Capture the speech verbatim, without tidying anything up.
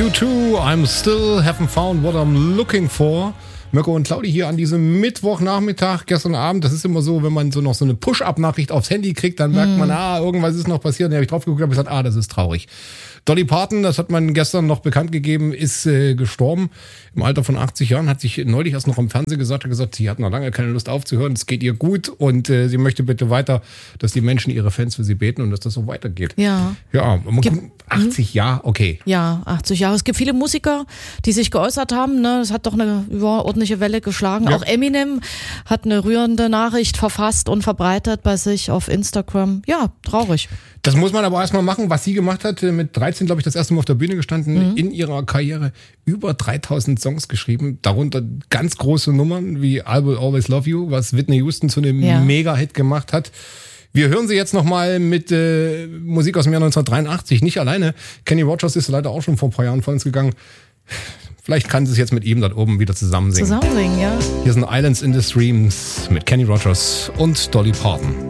U two, I'm still haven't found what I'm looking for. Mirko und Claudi hier an diesem Mittwochnachmittag, gestern Abend. Das ist immer so, wenn man so noch so eine Push-Up-Nachricht aufs Handy kriegt, dann merkt man, ah, irgendwas ist noch passiert. Da habe ich drauf geguckt und gesagt, ah, das ist traurig. Dolly Parton, das hat man gestern noch bekannt gegeben, ist äh, gestorben im Alter von achtzig Jahren, hat sich neulich erst noch im Fernsehen gesagt, hat gesagt, sie hat noch lange keine Lust aufzuhören, es geht ihr gut und äh, sie möchte bitte weiter, dass die Menschen, ihre Fans für sie beten und dass das so weitergeht. Ja. Ja, man Gibt, guckt, achtzig Jahre, okay. Ja, achtzig Jahre. Es gibt viele Musiker, die sich geäußert haben, ne? Es hat doch eine ja, ordentliche Welle geschlagen. Ja. Auch Eminem hat eine rührende Nachricht verfasst und verbreitet bei sich auf Instagram. Ja, traurig. Das muss man aber erstmal machen, was sie gemacht hat. Mit dreizehn, glaube ich, das erste Mal auf der Bühne gestanden, mhm. in ihrer Karriere über dreitausend Songs geschrieben. Darunter ganz große Nummern wie I Will Always Love You, was Whitney Houston zu einem ja. Mega-Hit gemacht hat. Wir hören sie jetzt nochmal mit äh, Musik aus dem Jahr neunzehnhundertdreiundachtzig. Nicht alleine. Kenny Rogers ist leider auch schon vor ein paar Jahren von uns gegangen. Vielleicht kann sie es jetzt mit ihm dort oben wieder zusammen singen. Zusammen singen, ja. Hier sind Islands in the Streams mit Kenny Rogers und Dolly Parton.